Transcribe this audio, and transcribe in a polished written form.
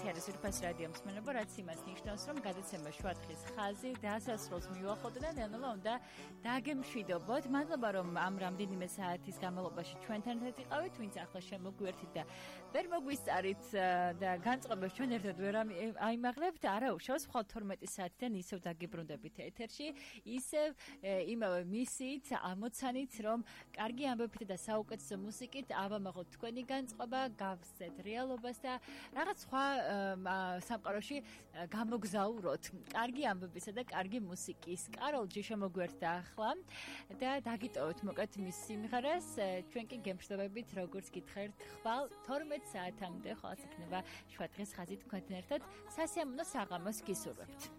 არის ურფას რადიო მსმენელო, რაც იმას ნიშნავს, რომ გადაცემა შუადღის ხაზი დასასრულს მივახოთ და ნელ-ნელა უნდა დაგემშვიდობოთ. მადლობა, რომ ამ რამდენიმე საათის განმავლობაში ჩვენთან ერთად იყავით, ვინც ახლა შემოგვიერთით და ვერ მოგვისწარით და განწყობებს ჩვენ ერთად ვერ აიმაღლებთ. არა უშავს, მხოლოდ 12 საათიდან ისევ დაგიბრუნდებით ეთერში, ისევ იმავე მისით, ამოცანით, რომ კარგი ამბებით და საუკეთესო მუსიკით ავამაღოთ თქვენი განწყობა, გავსეთ რეალობას და რაღაც სხვა სამყაროში გამოგზაუროთ. კარგი ამბებისა და კარგი მუსიკის. კაროლ ჯი შემოგვიერთდა ახლა და დაგიტოვეთ მოკლედ მის სიმღერას. ჩვენ კი გემშვიდობებით, როგორც გითხარით, ხვალ 12 საათამდე, ხოლმე იქნება შუადღის ხაზი თქვენთან ერთად. სასიამოვნო საღამოს გისურვებთ.